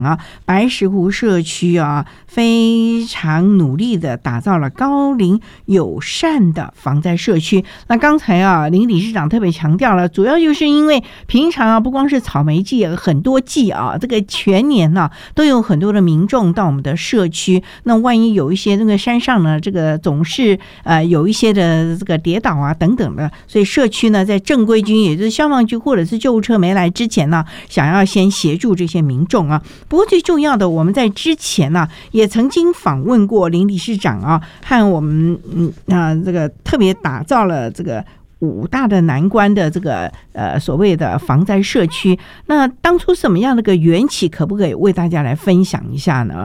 白石湖社区非常努力的打造了高龄友善的防灾社区。那刚才林理事长特别强调了，主要就是因为平常不光是草莓季，很多季这个全年都有很多的民众到我们的社区，那万一有一些那个山上呢，这个总是有一些的这个跌倒等等的，所以社区呢在正规军也就是消防局或者是救护车没来之前呢，想要先协助这些民众不过最重要的，我们在之前也曾经访问过林理事长和我们这个特别打造了这个5大的难关的这个所谓的防灾社区。那当初什么样的个缘起，可不可以为大家来分享一下呢？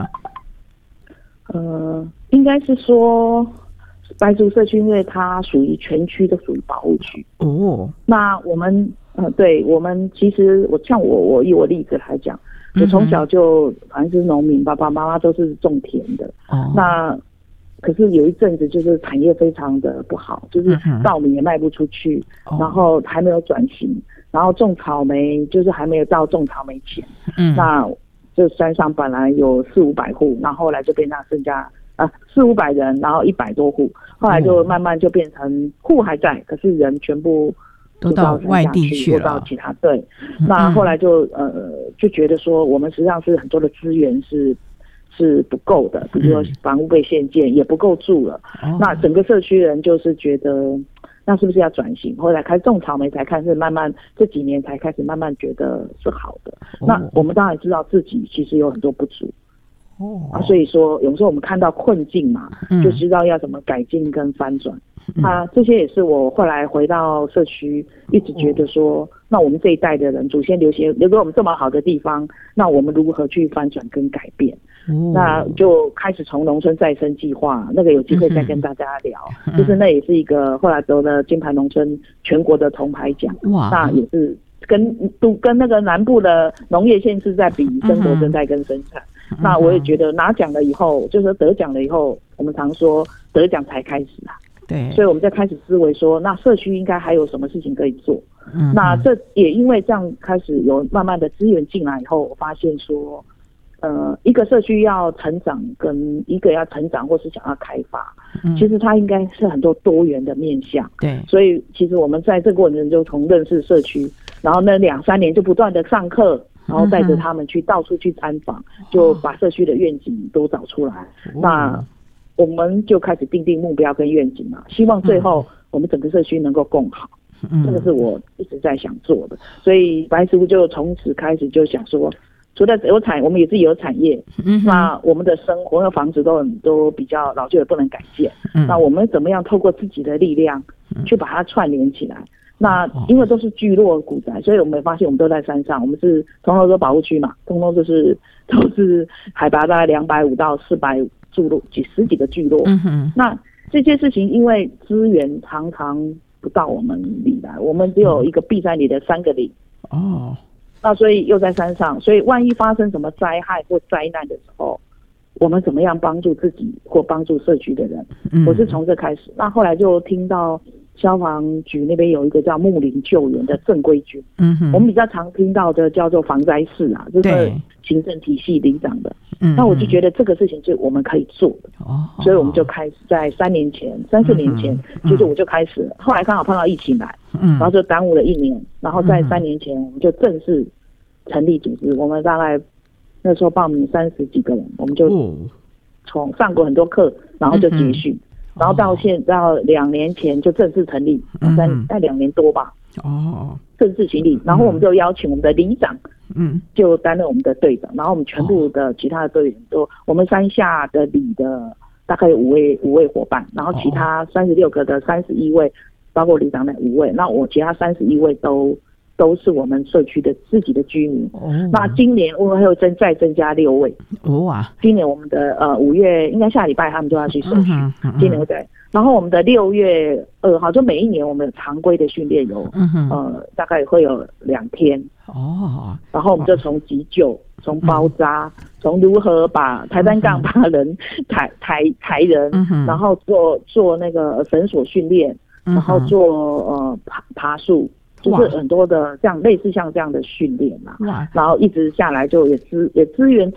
应该是说白石湖社区，因为它属于全区都属于保护区那我们对我们其实我以我例子来讲，我从小就反正是农民，爸爸妈妈都是种田的那可是有一阵子就是产业非常的不好，就是稻米也卖不出去然后还没有转型，然后种草莓就是还没有到种草莓前那这山上本来有400-500户，然后后来就变成剩下400-500人，然后100多户，后来就慢慢就变成户还在，可是人全部都到外地去了， 都到其他对那后来就觉得说我们实际上是很多的资源是不够的，比如说房屋被限建也不够住了那整个社区人就是觉得那是不是要转型，后来开始种草莓才开始慢慢这几年才开始慢慢觉得是好的那我们当然知道自己其实有很多不足所以说有时候我们看到困境嘛就知道要怎么改进跟翻转这些也是我后来回到社区一直觉得说那我们这一代的人祖先留给我们这么好的地方，那我们如何去翻转跟改变那就开始从农村再生计划，那个有机会再跟大家聊就是那也是一个后来得了金牌农村全国的铜牌奖那也是跟那个南部的农业县市在比生活生态跟生产那我也觉得拿奖了以后，就是得奖了以后，我们常说得奖才开始对， 所以我们在开始思维说，那社区应该还有什么事情可以做那这也因为这样开始有慢慢的资源进来以后，我发现说一个社区要成长跟一个要成长或是想要开发其实它应该是很多多元的面向对， 所以其实我们在这个过程中就从认识社区，然后那2-3年就不断的上课，然后带着他们去到处去参访就把社区的愿景都找出来那我们就开始定目标跟愿景希望最后我们整个社区能够更好这个是我一直在想做的，所以白石湖就从此开始就想说，除了我们也自己有产业那我们的生活和房子都比较老旧也不能改建那我们怎么样透过自己的力量去把它串联起来那因为都是聚落古宅，所以我们发现我们都在山上，我们是通通都保护区嘛，通通都是海拔大概250到400聚落十几个聚落那这些事情因为资源常常不到我们里来，我们只有一个碧山里的3个里那所以又在山上，所以万一发生什么灾害或灾难的时候，我们怎么样帮助自己或帮助社区的人我是从这开始那后来就听到消防局那边有一个叫木林救援的正规军我们比较常听到的叫做防灾室就是行政体系里长的那我就觉得这个事情是我们可以做的所以我们就开始在3-4年前其实我就开始后来刚好碰到疫情来然后就耽误了1年然后在3年前我们就正式成立组织我们大概那时候报名30几个人我们就从上过很多课然后就结训然后到2年前就正式成立在2年多吧正式成立然后我们就邀请我们的里长就担任我们的队长然后我们全部的其他的队员都我们山下的里的大概有5位伙伴然后其他36个的31位包括里长的5位那我其他31位都是我们社区的自己的居民那今年我们还有再增加6位今年我们的5月应该下礼拜他们就要去社区今年对然后我们的6月2号就每一年我们有常规的训练有大概会有2天然后我们就从急救从包扎从如何把抬单杠把人抬人然后做那个绳索训练然后做爬树就是很多的类似像这样的训练嘛。 哇， 然后一直下来就也支援